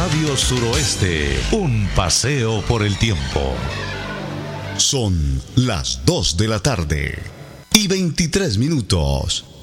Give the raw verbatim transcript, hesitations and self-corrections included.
Radio Suroeste, un paseo por el tiempo. Son las dos de la tarde y veintitrés minutos.